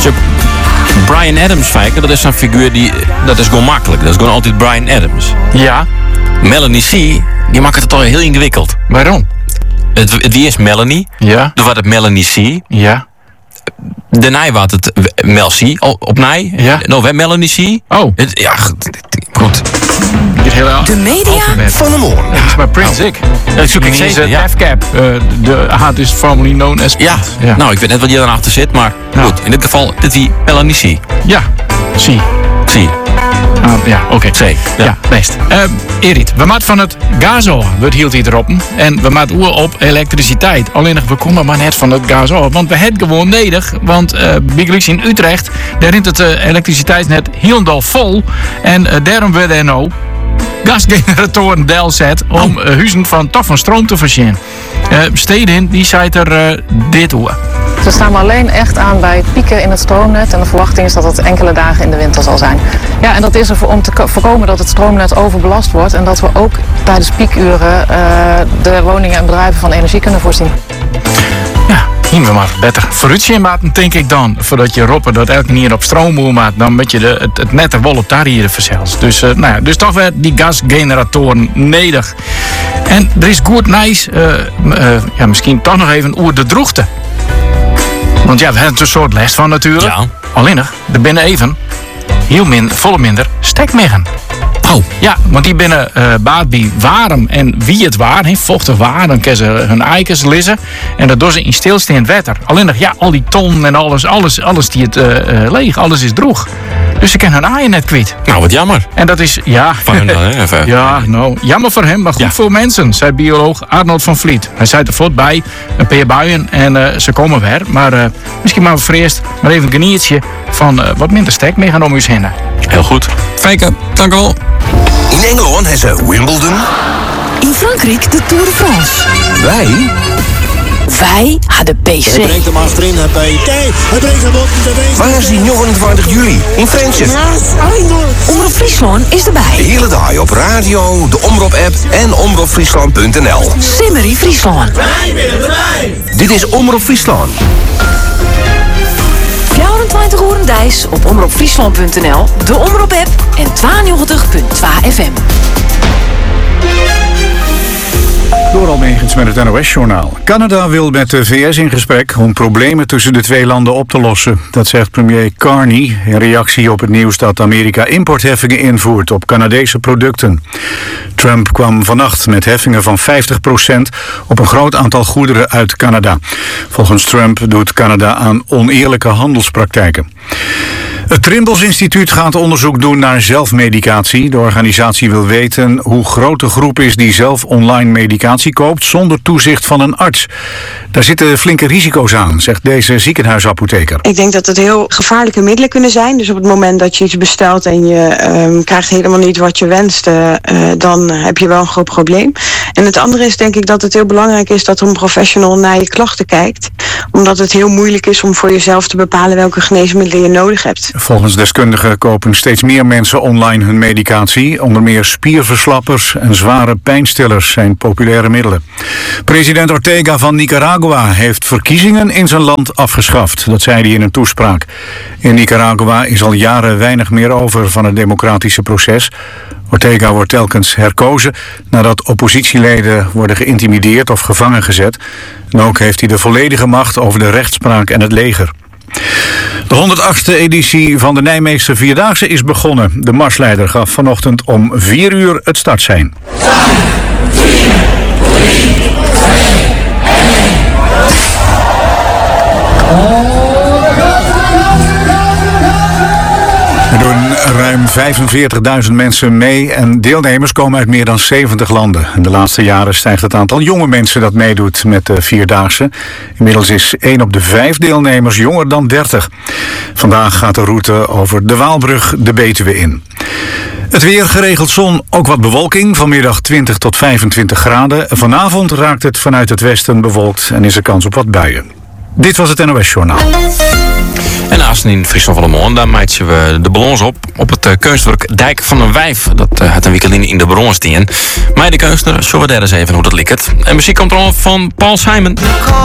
Bryan Adams, Fijker, dat is een figuur dat is gewoon makkelijk. Dat is gewoon altijd Bryan Adams. Ja. Melanie C, die maakt het toch heel ingewikkeld. Waarom? Wie is Melanie? Ja. Toen was het Melanie C. Ja. Daarna was het Mel C. Op mij. Ja. Nou, we Melanie C. Oh. Ja, goed. De media Van de morgen. Dat is maar Prince ik. Dat zoek ik zeker, ja. F-Cap. De haat is formerly known as Ja. Prince. Nou, ik weet net wat hier daarachter zit, maar goed. In dit geval, dit wie Melanie C. Ja. Zie. C. Ja, oké. C. Ja, best. Erit, we maken van het gas af. We hield hier erop. En we maken oer op elektriciteit. Alleen we komen maar net van het gas af. Want we hebben gewoon nodig. Want bij in Utrecht, daar rint het elektriciteitsnet helemaal vol. En daarom werden er nou gasgeneratoren deel zet om huizen van stroom te voorzien. Stedin, die zei er dit hoe. We staan maar alleen echt aan bij pieken in het stroomnet en de verwachting is dat het enkele dagen in de winter zal zijn. Ja, en dat is er om te voorkomen dat het stroomnet overbelast wordt en dat we ook tijdens piekuren de woningen en bedrijven van energie kunnen voorzien. Ja, hier we maar beter vooruitzien maken, denk ik dan. Voordat je roepen dat elke keer op stroom moet maken, dan moet je het net er wel op daar hier verzels. Dus, dus toch weer die gasgeneratoren nodig. En er is goed nice, misschien toch nog even over de droogte. Want ja, we hebben er een soort les van natuurlijk. Ja. Alleen nog, er binnen even volle minder stekmeggen. Oh. Ja, want die binnen baat bij warm en wie het waar, vochtig waar, dan kunnen ze hun eikens lissen. En dat doen ze in stilstaand water. Alleen nog, ja, al die ton en alles die het leeg, alles is droog. Dus ze kunnen hun aaien net kwijt. Nou, wat jammer. En dat is, ja... Van hun, even. Ja, nou, jammer voor hem, maar goed voor mensen, zei bioloog Arnold van Vliet. Hij zei er voort bij, een paar buien en ze komen weer. Maar misschien maar voor eerst maar even een geniertje van wat minder stek mee gaan om u heen. Heel goed. Fijke, dank u wel. In Engeland hebben ze Wimbledon. In Frankrijk de Tour de France. Wij hadden PC. Hij brengt hem achterin, hij bij tijd. Het regenboog is aanwezig. Waar is die 29 juli? In Friendship. Omroep Friesland is De erbij. hele dag op radio, de Omroep-app en omroepfriesland.nl. Simmery Friesland. Wij willen erbij. Dit is Omroep Friesland. 24 uur dijs op omroepfriesland.nl, de Omroep-app en 92.2 FM. Door Almegens met het NOS-journaal. Canada wil met de VS in gesprek om problemen tussen de twee landen op te lossen. Dat zegt premier Carney in reactie op het nieuws dat Amerika importheffingen invoert op Canadese producten. Trump kwam vannacht met heffingen van 50% op een groot aantal goederen uit Canada. Volgens Trump doet Canada aan oneerlijke handelspraktijken. Het Trimbos Instituut gaat onderzoek doen naar zelfmedicatie. De organisatie wil weten hoe groot de groep is die zelf online medicatie koopt zonder toezicht van een arts. Daar zitten flinke risico's aan, zegt deze ziekenhuisapotheker. Ik denk dat het heel gevaarlijke middelen kunnen zijn. Dus op het moment dat je iets bestelt en je krijgt helemaal niet wat je wenst, dan heb je wel een groot probleem. En het andere is denk ik dat het heel belangrijk is dat een professional naar je klachten kijkt. Omdat het heel moeilijk is om voor jezelf te bepalen welke geneesmiddelen je nodig hebt. Volgens deskundigen kopen steeds meer mensen online hun medicatie. Onder meer spierverslappers en zware pijnstillers zijn populaire middelen. President Ortega van Nicaragua heeft verkiezingen in zijn land afgeschaft. Dat zei hij in een toespraak. In Nicaragua is al jaren weinig meer over van het democratische proces. Ortega wordt telkens herkozen nadat oppositieleden worden geïntimideerd of gevangen gezet. En ook heeft hij de volledige macht over de rechtspraak en het leger. De 108e editie van de Nijmeegse Vierdaagse is begonnen. De marsleider gaf vanochtend om 4 uur het startsein. 5, 4, 3, 2, 1. Er doen ruim 45.000 mensen mee en deelnemers komen uit meer dan 70 landen. In de laatste jaren stijgt het aantal jonge mensen dat meedoet met de Vierdaagse. Inmiddels is 1 op de 5 deelnemers jonger dan 30. Vandaag gaat de route over de Waalbrug de Betuwe in. Het weer, geregeld zon, ook wat bewolking. Vanmiddag 20 tot 25 graden. Vanavond raakt het vanuit het westen bewolkt en is er kans op wat buien. Dit was het NOS Journaal. En naast in Friesland van de Moon, daar meiden we de ballons op het kunstwerk Dijk van een Wijf. Dat had een weekend in de ballons. Maar de kunstenaar, zullen we daar eens even hoe dat likt. En muziek komt er al van Paul Simon.